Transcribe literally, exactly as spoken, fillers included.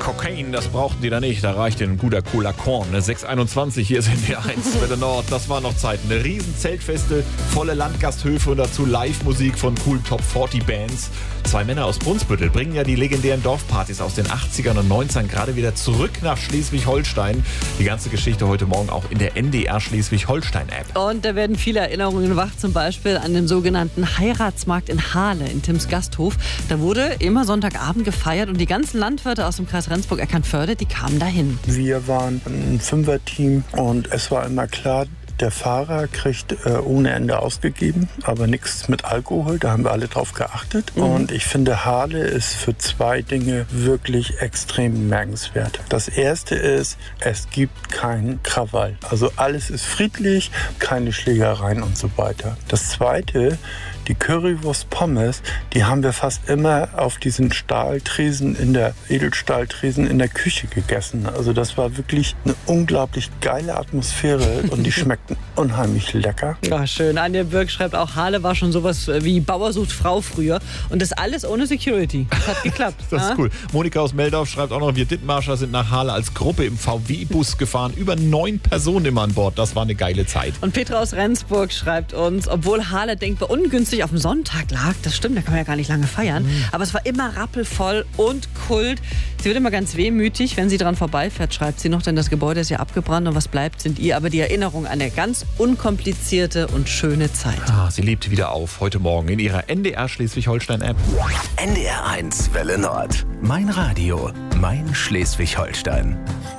Cocaine, das brauchten die da nicht. Da reicht ein guter cooler Korn. Ne? sechs einundzwanzig, hier sind wir eins. Welle Nord, das war noch Zeiten. Eine riesen Zeltfeste, volle Landgasthöfe und dazu Live-Musik von coolen Top vierzig Bands. Zwei Männer aus Brunsbüttel bringen ja die legendären Dorfpartys aus den achtzigern und neunzigern gerade wieder zurück nach Schleswig-Holstein. Die ganze Geschichte heute Morgen auch in der N D R Schleswig-Holstein-App. Und da werden viele Erinnerungen wach, zum Beispiel an den sogenannten Heiratsmarkt in Hahle in Tims Gasthof. Da wurde immer Sonntagabend gefeiert und die ganzen Landwirte aus dem Kreis Rendsburg-Eckernförde, die kamen dahin. Wir waren ein Fünferteam und es war immer klar, der Fahrer kriegt äh, ohne Ende ausgegeben, aber nichts mit Alkohol, da haben wir alle drauf geachtet. Mhm. Und ich finde, Hahle ist für zwei Dinge wirklich extrem merkenswert. Das erste ist, es gibt keinen Krawall. Also alles ist friedlich, keine Schlägereien und so weiter. Das zweite, die Currywurst Pommes, die haben wir fast immer auf diesen Stahltresen in der Edelstahltresen in der Küche gegessen. Also das war wirklich eine unglaublich geile Atmosphäre und die schmeckten unheimlich lecker. Ja, schön. Anja Birk schreibt auch, Hahle war schon sowas wie Bauer sucht Frau früher und das alles ohne Security. Das hat geklappt. Das ist cool. Monika aus Meldorf schreibt auch noch, wir Dithmarscher sind nach Hahle als Gruppe im V W-Bus gefahren. Über neun Personen immer an Bord. Das war eine geile Zeit. Und Petra aus Rendsburg schreibt uns, obwohl Hahle denkbar ungünstig auf dem Sonntag lag, das stimmt, da kann man ja gar nicht lange feiern, mhm. aber es war immer rappelvoll und Kult. Sie wird immer ganz wehmütig, wenn sie dran vorbeifährt, schreibt sie noch, denn das Gebäude ist ja abgebrannt und was bleibt, sind ihr aber die Erinnerung an eine ganz unkomplizierte und schöne Zeit. Ah, sie lebt wieder auf, heute Morgen in ihrer N D R Schleswig-Holstein-App. N D R eins Welle Nord. Mein Radio, mein Schleswig-Holstein.